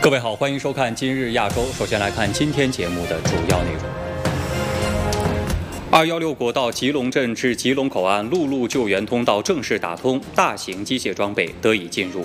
各位好，欢迎收看今日亚洲。首先来看今天节目的主要内容。216国道吉隆镇至吉隆口岸陆路救援通道正式打通，大型机械装备得以进入